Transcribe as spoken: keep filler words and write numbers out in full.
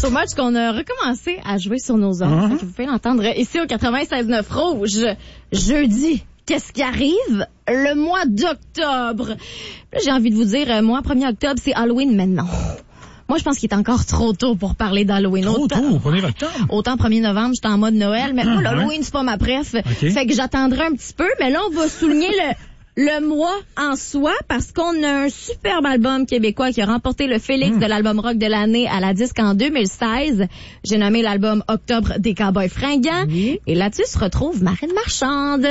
So much qu'on a recommencé à jouer sur nos ondes. Mm-hmm. Vous pouvez l'entendre ici au quatre-vingt-seize neuf Rouge. Jeudi, qu'est-ce qui arrive? Le mois d'octobre. Là, j'ai envie de vous dire, moi, premier octobre, c'est Halloween maintenant. Moi, je pense qu'il est encore trop tôt pour parler d'Halloween. Trop autant, tôt, premier octobre. Autant premier novembre, j'étais en mode Noël, mais moi, ah, l'Halloween, ouais. c'est pas ma préf. Okay. Fait que j'attendrai un petit peu, mais là, on va souligner le... Le mois en soi, parce qu'on a un superbe album québécois qui a remporté le Félix mmh. de l'album rock de l'année à la disque en deux mille seize. J'ai nommé l'album Octobre des Cowboys fringants. Mmh. Et là-dessus se retrouve Marine Marchande.